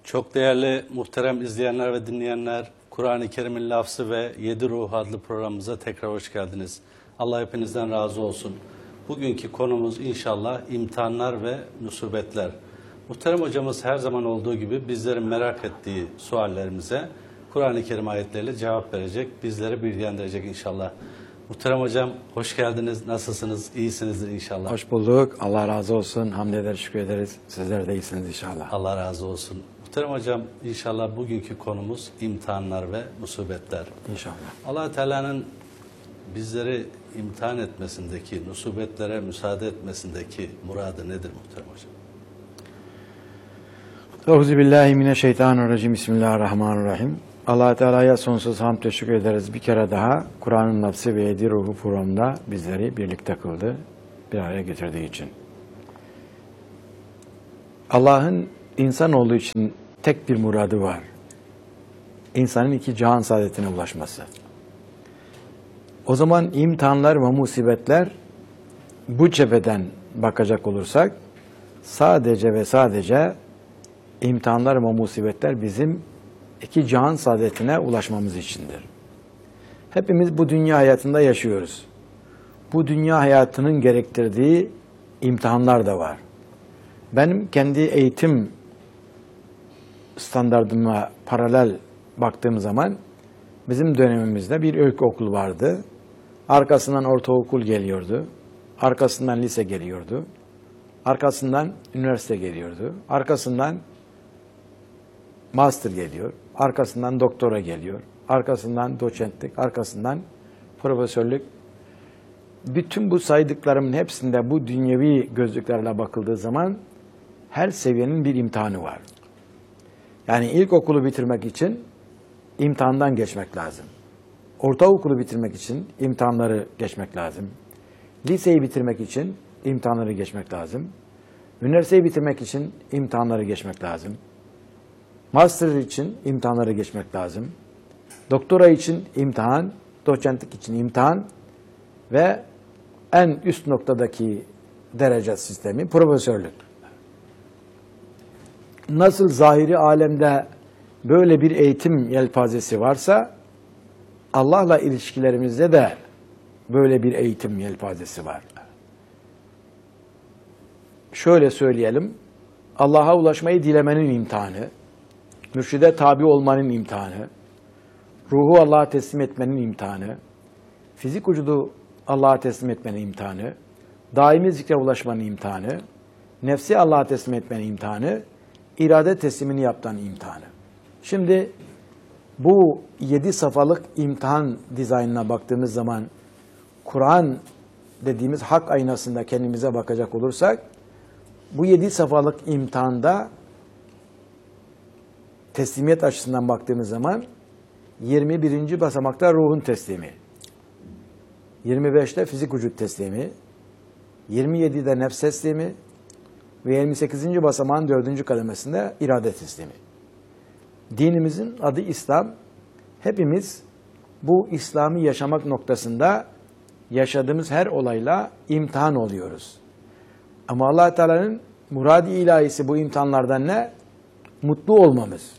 Çok değerli muhterem izleyenler ve dinleyenler, Kur'an-ı Kerim'in lafzı ve Yedi Ruh adlı programımıza tekrar hoş geldiniz. Allah hepinizden razı olsun. Bugünkü konumuz inşallah imtihanlar ve musibetler. Muhterem hocamız her zaman olduğu gibi bizlerin merak ettiği suallerimize Kur'an-ı Kerim ayetleriyle cevap verecek, bizleri bilgilendirecek inşallah. Muhterem hocam hoş geldiniz. Nasılsınız? İyisinizdir inşallah. Hoş bulduk. Allah razı olsun. Hamd eder, şükür ederiz. Sizler de iyisiniz inşallah. Allah razı olsun. Muhterem hocam inşallah bugünkü konumuz imtihanlar ve musibetler. İnşallah. Allah Teala'nın bizleri imtihan etmesindeki, musibetlere müsaade etmesindeki muradı nedir muhterem hocam? Euzubillahimineşşeytanirracim. Bismillahirrahmanirrahim. Allah Teala'ya sonsuz hamd teşekkür ederiz. Bir kere daha Kur'an'ın lafzı ve yedi ruhu programında bizleri birlikte kıldı, bir araya getirdiği için. Allah'ın insan olduğu için tek bir muradı var. İnsanın iki cihan saadetine ulaşması. O zaman imtihanlar ve musibetler bu cepheden bakacak olursak sadece ve sadece imtihanlar ve musibetler bizim iki cihan saadetine ulaşmamız içindir. Hepimiz bu dünya hayatında yaşıyoruz. Bu dünya hayatının gerektirdiği imtihanlar da var. Benim kendi eğitim standardıma paralel baktığım zaman bizim dönemimizde bir ilkokul vardı. Arkasından ortaokul geliyordu. Arkasından lise geliyordu. Arkasından üniversite geliyordu. Arkasından master geliyor. Arkasından doktora geliyor. Arkasından doçentlik. Arkasından profesörlük. Bütün bu saydıklarımın hepsinde bu dünyevi gözlüklerle bakıldığı zaman her seviyenin bir imtihanı var. Yani ilkokulu bitirmek için imtihandan geçmek lazım. Ortaokulu bitirmek için imtihanları geçmek lazım. Liseyi bitirmek için imtihanları geçmek lazım. Üniversiteyi bitirmek için imtihanları geçmek lazım. Master için imtihanları geçmek lazım. Doktora için imtihan, doçentlik için imtihan ve en üst noktadaki derece sistemi profesörlük. Nasıl zahiri alemde böyle bir eğitim yelpazesi varsa Allah'la ilişkilerimizde de böyle bir eğitim yelpazesi var. Şöyle söyleyelim, Allah'a ulaşmayı dilemenin imtihanı, mürşide tabi olmanın imtihanı, ruhu Allah'a teslim etmenin imtihanı, fizik vücudu Allah'a teslim etmenin imtihanı, daimi zikre ulaşmanın imtihanı, nefsi Allah'a teslim etmenin imtihanı, irade teslimini yapmanın imtihanı. Şimdi bu 7 safhalık imtihan dizaynına baktığımız zaman Kur'an dediğimiz hak aynasında kendimize bakacak olursak bu 7 safhalık imtihanda teslimiyet açısından baktığımız zaman 21. basamakta ruhun teslimi, 25'te fizik vücut teslimi, 27'de nefs teslimi ve 28. basamağın 4. kademesinde irade teslimi. Dinimizin adı İslam. Hepimiz bu İslam'ı yaşamak noktasında yaşadığımız her olayla imtihan oluyoruz. Ama Allah Teala'nın murad-ı ilahisi bu imtihanlardan ne? Mutlu olmamız.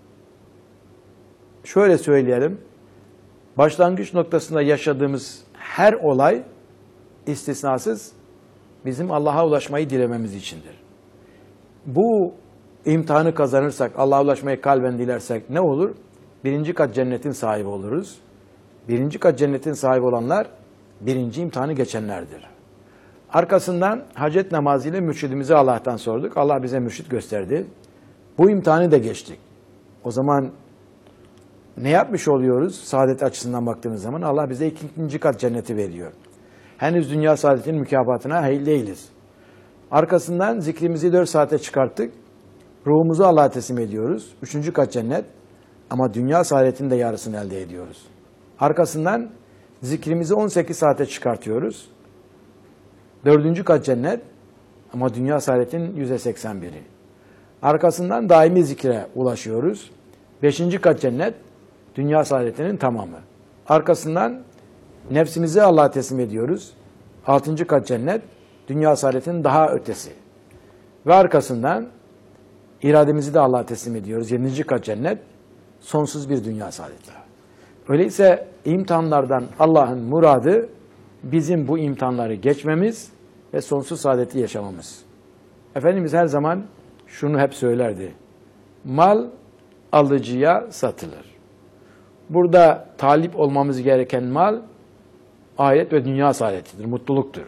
Şöyle söyleyelim, başlangıç noktasında yaşadığımız her olay istisnasız bizim Allah'a ulaşmayı dilememiz içindir. Bu imtihanı kazanırsak, Allah'a ulaşmayı kalben dilersek ne olur? 1. kat cennetin sahibi oluruz. 1. kat cennetin sahibi olanlar 1. imtihanı geçenlerdir. Arkasından hacet namazıyla mürşidimizi Allah'tan sorduk. Allah bize mürşid gösterdi. Bu imtihanı da geçtik. O zaman ne yapmış oluyoruz? Saadet açısından baktığımız zaman Allah bize 2. kat cenneti veriyor. Henüz dünya saadetinin mükafatına hayır değiliz. Arkasından zikrimizi 4 saate çıkarttık. Ruhumuzu Allah'a teslim ediyoruz. 3. kat cennet. Ama dünya saadetinin de yarısını elde ediyoruz. Arkasından zikrimizi 18 saate çıkartıyoruz. 4. kat cennet. Ama dünya saadetinin %81'i. Arkasından daimi zikre ulaşıyoruz. 5. kat cennet. Dünya saadetinin tamamı. Arkasından nefsimizi Allah'a teslim ediyoruz. 6. kat cennet. Dünya saadetinin daha ötesi. Ve arkasından İrademizi de Allah'a teslim ediyoruz. 7. kat cennet, sonsuz bir dünya saadeti. Öyleyse imtihanlardan Allah'ın muradı bizim bu imtihanları geçmemiz ve sonsuz saadeti yaşamamız. Efendimiz her zaman şunu hep söylerdi. Mal alıcıya satılır. Burada talip olmamız gereken mal ahiret ve dünya saadetidir, mutluluktur.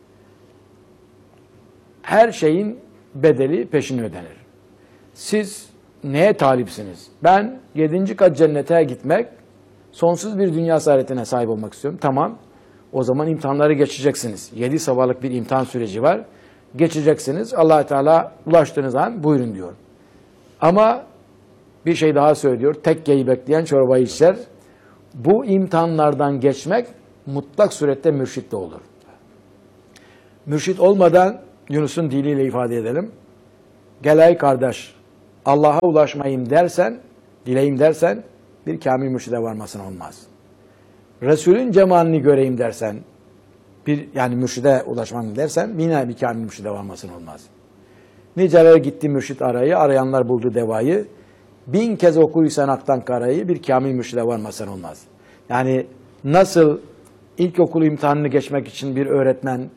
Her şeyin bedeli peşin ödenir. Siz neye talipsiniz? Ben 7. kat cennete gitmek, sonsuz bir dünya saadetine sahip olmak istiyorum. Tamam, o zaman imtihanları geçeceksiniz. 7 sabahlık bir imtihan süreci var. Geçeceksiniz. Allah Teala ulaştığınız an buyurun diyor. Ama bir şey daha söylüyor. Tekkeyi bekleyen çorbayı içer. Bu imtihanlardan geçmek mutlak surette mürşitle olur. Mürşit olmadan Yunus'un diliyle ifade edelim. Gel ey kardeş, Allah'a ulaşmayayım dersen, dileyim dersen bir kamil mürşide varmasın olmaz. Resulün cemalini göreyim dersen, yani mürşide ulaşmam dersen yine bir kamil mürşide varmasın olmaz. Niceler gitti mürşit arayı, arayanlar buldu devayı. 1000 kez okuysan aktan karayı bir kamil mürşide varmasın olmaz. Yani nasıl ilkokul imtihanını geçmek için bir öğretmen,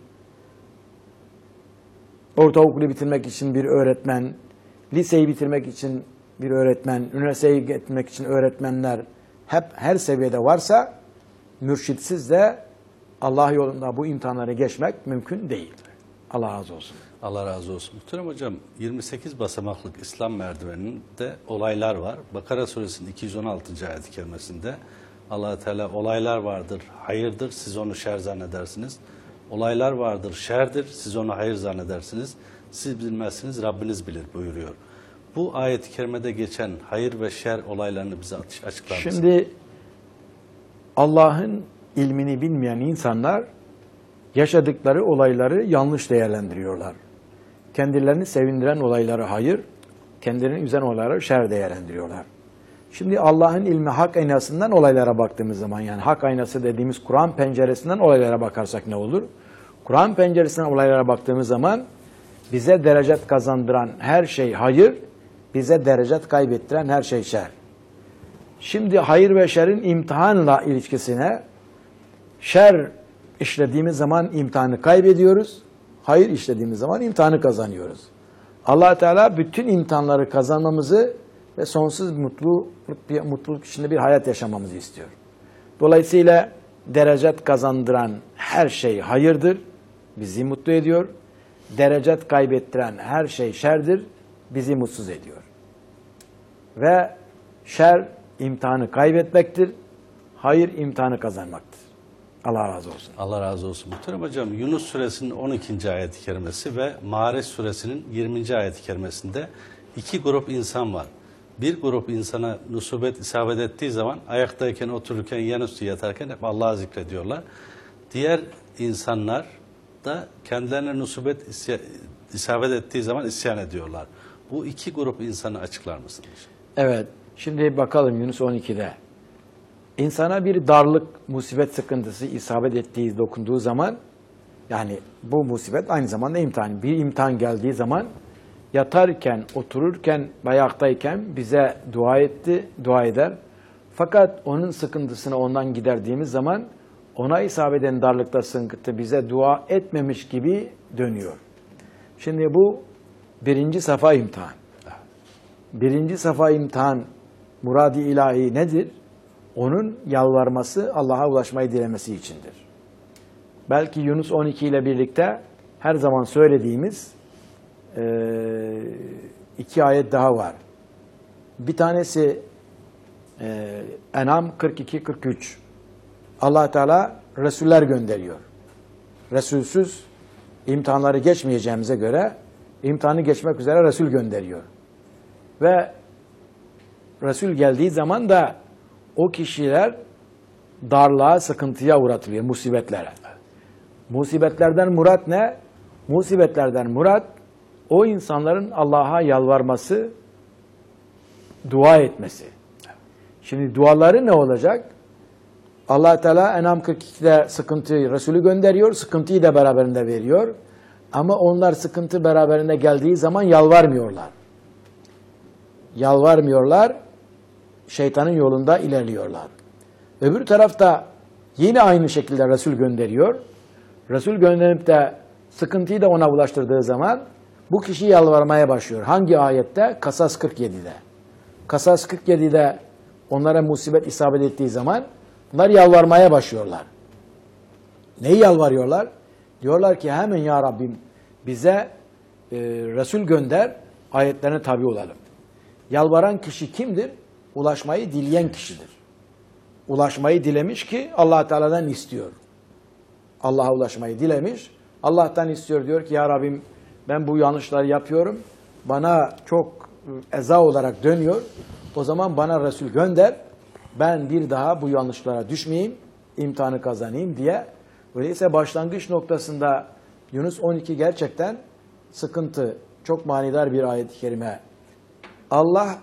ortaokulu bitirmek için bir öğretmen, liseyi bitirmek için bir öğretmen, üniversiteyi bitirmek için öğretmenler hep her seviyede varsa mürşitsiz de Allah yolunda bu imtihanları geçmek mümkün değil. Allah razı olsun. Allah razı olsun. Muhterem hocam, 28 basamaklık İslam merdiveninde olaylar var. Bakara suresinin 216. ayet-i kerimesinde Allah Teala olaylar vardır, hayırdır, siz onu şer zannedersiniz. Olaylar vardır, şerdir, siz onu hayır zannedersiniz. Siz bilmezsiniz, Rabbiniz bilir buyuruyor. Bu ayet-i kerimede geçen hayır ve şer olaylarını bize açıklar mısınız? Şimdi Allah'ın ilmini bilmeyen insanlar yaşadıkları olayları yanlış değerlendiriyorlar. Kendilerini sevindiren olayları hayır, kendilerini üzen olayları şer değerlendiriyorlar. Şimdi Allah'ın ilmi hak aynasından olaylara baktığımız zaman, yani hak aynası dediğimiz Kur'an penceresinden olaylara bakarsak ne olur? Kur'an penceresinden olaylara baktığımız zaman bize derecet kazandıran her şey hayır, bize derecet kaybettiren her şey şer. Şimdi hayır ve şerin imtihanla ilişkisine, şer işlediğimiz zaman imtihanı kaybediyoruz, hayır işlediğimiz zaman imtihanı kazanıyoruz. Allah Teala bütün imtihanları kazanmamızı ve sonsuz mutluluk içinde bir hayat yaşamamızı istiyor. Dolayısıyla derecet kazandıran her şey hayırdır, bizi mutlu ediyor. Derecet kaybettiren her şey şerdir, bizi mutsuz ediyor. Ve şer imtihanı kaybetmektir, hayır imtihanı kazanmaktır. Allah razı olsun. Allah razı olsun. Muhterem hocam, Yunus suresinin 12. ayet-i kerimesi ve Ma'ariç suresinin 20. ayet-i kerimesinde iki grup insan var. Bir grup insana nusubet isabet ettiği zaman ayaktayken, otururken, yanüstü yatarken hep Allah'ı zikrediyorlar. Diğer insanlar da kendilerine nusubet isabet ettiği zaman isyan ediyorlar. Bu iki grup insanı açıklar mısınız? Evet. Şimdi bakalım Yunus 12'de. İnsana bir darlık, musibet sıkıntısı isabet ettiği, dokunduğu zaman, yani bu musibet aynı zamanda imtihan. Bir imtihan geldiği zaman yatarken, otururken, ayaktayken bize dua etti, dua eder. Fakat onun sıkıntısını ondan giderdiğimiz zaman ona isabet eden darlıkta, sıkıntı bize dua etmemiş gibi dönüyor. Şimdi bu birinci safa imtihan. Birinci safa imtihan, murad-ı ilahi nedir? Onun yalvarması, Allah'a ulaşmayı dilemesi içindir. Belki Yunus 12 ile birlikte her zaman söylediğimiz iki ayet daha var. Bir tanesi En'am 42-43. Allah Teala Resuller gönderiyor. Resulsüz imtihanları geçmeyeceğimize göre imtihanı geçmek üzere Resul gönderiyor. Ve Resul geldiği zaman da o kişiler darlığa, sıkıntıya uğratılıyor, musibetlere. Musibetlerden murat ne? Musibetlerden murat o insanların Allah'a yalvarması, dua etmesi. Şimdi duaları ne olacak? Allah Teala En'am 42'de sıkıntıyı, Resulü gönderiyor, sıkıntıyı da beraberinde veriyor. Ama onlar sıkıntı beraberinde geldiği zaman yalvarmıyorlar. yalvarmıyorlar, şeytanın yolunda ilerliyorlar. Öbür tarafta yine aynı şekilde Resul gönderiyor. Resul gönderip de sıkıntıyı da ona bulaştırdığı zaman bu kişi yalvarmaya başlıyor. Hangi ayette? Kasas 47'de. Kasas 47'de onlara musibet isabet ettiği zaman bunlar yalvarmaya başlıyorlar. Neyi yalvarıyorlar? Diyorlar ki hemen ya Rabbim bize Resul gönder, ayetlerine tabi olalım. Yalvaran kişi kimdir? Ulaşmayı dileyen kişidir. Ulaşmayı dilemiş ki Allah Teala'dan istiyor. Allah'a ulaşmayı dilemiş. Allah'tan istiyor, diyor ki ya Rabbim ben bu yanlışları yapıyorum. Bana çok eza olarak dönüyor. O zaman bana Resul gönder. Ben bir daha bu yanlışlara düşmeyeyim, imtihanı kazanayım diye. Öyleyse başlangıç noktasında Yunus 12 gerçekten sıkıntı, çok manidar bir ayet-i kerime. Allah